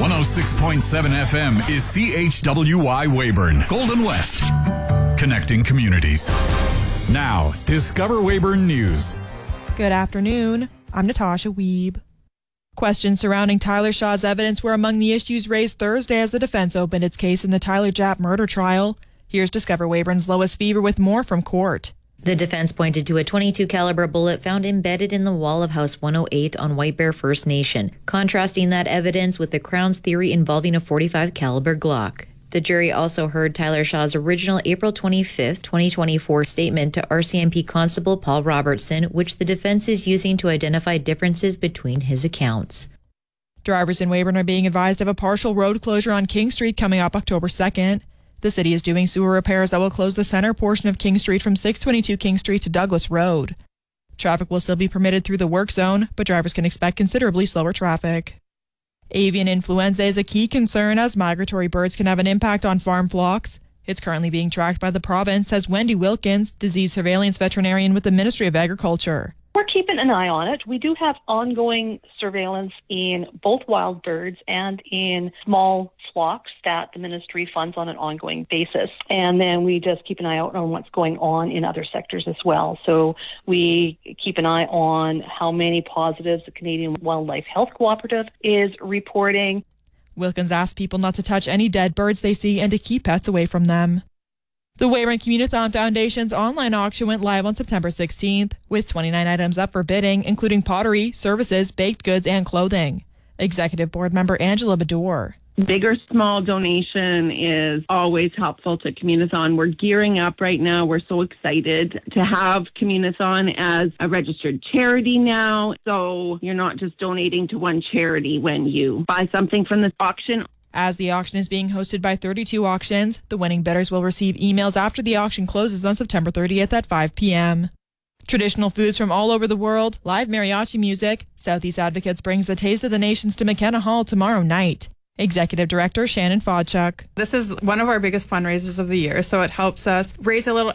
106.7 FM is CHWY Weyburn, Golden West. Connecting communities. Now, Discover Weyburn News. Good afternoon. I'm Natasha Wiebe. Questions surrounding Tyler Shaw's evidence were among the issues raised Thursday as the defense opened its case in the Tyler Japp murder trial. Here's Discover Weyburn's Lois Fever with more from court. The defense pointed to a .22 caliber bullet found embedded in the wall of House 108 on White Bear First Nation, contrasting that evidence with the Crown's theory involving a .45 caliber Glock. The jury also heard Tyler Shaw's original April 25, 2024 statement to RCMP Constable Paul Robertson, which the defense is using to identify differences between his accounts. Drivers in Weyburn are being advised of a partial road closure on King Street coming up October 2nd. The city is doing sewer repairs that will close the center portion of King Street from 622 King Street to Douglas Road. Traffic will still be permitted through the work zone, but drivers can expect considerably slower traffic. Avian influenza is a key concern as migratory birds can have an impact on farm flocks. It's currently being tracked by the province, says Wendy Wilkins, disease surveillance veterinarian with the Ministry of Agriculture. We're keeping an eye on it. We do have ongoing surveillance in both wild birds and in small flocks that the ministry funds on an ongoing basis. And then we just keep an eye out on what's going on in other sectors as well. So we keep an eye on how many positives the Canadian Wildlife Health Cooperative is reporting. Wilkins asked people not to touch any dead birds they see and to keep pets away from them. The Weyburn Communithon Foundation's online auction went live on September 16th, with 29 items up for bidding, including pottery, services, baked goods, and clothing. Executive Board Member Angela Baddour. Big or small donation is always helpful to Communithon. We're gearing up right now. We're so excited to have Communithon as a registered charity now. So you're not just donating to one charity when you buy something from this auction. As the auction is being hosted by 32 auctions, the winning bidders will receive emails after the auction closes on September 30th at 5 p.m. Traditional foods from all over the world, live mariachi music, Southeast Advocates brings the Taste of the Nations to McKenna Hall tomorrow night. Executive Director Shannon Fodchuk. This is one of our biggest fundraisers of the year, so it helps us raise a little